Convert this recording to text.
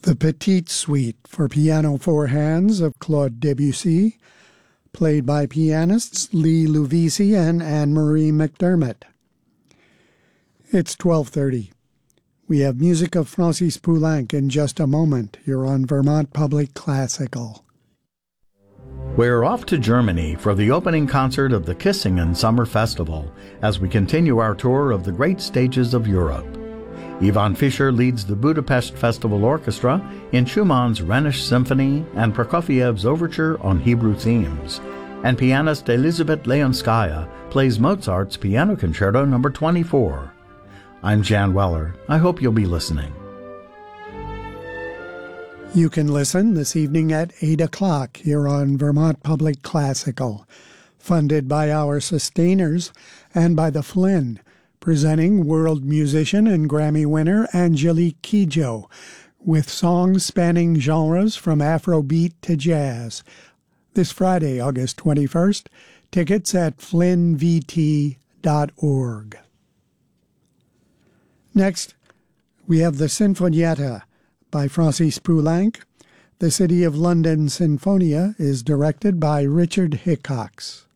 The Petite Suite for piano four hands of Claude Debussy, played by pianists Lee Lovisi and Anne-Marie McDermott. It's 12:30. We have music of Francis Poulenc in just a moment. You're on Vermont Public Classical. We're off to Germany for the opening concert of the Kissingen Summer Festival as we continue our tour of the great stages of Europe. Ivan Fischer leads the Budapest Festival Orchestra in Schumann's Rhenish Symphony and Prokofiev's Overture on Hebrew themes, and pianist Elizabeth Leonskaya plays Mozart's Piano Concerto No. 24. I'm Jan Weller. I hope you'll be listening. You can listen this evening at 8 o'clock here on Vermont Public Classical, funded by our sustainers and by the Flynn, presenting world musician and Grammy winner Angelique Kidjo, with songs spanning genres from Afrobeat to jazz. This Friday, August 21st, tickets at flynnvt.org. Next, we have the Sinfonietta by Francis Poulenc. The City of London Sinfonia is directed by Richard Hickox.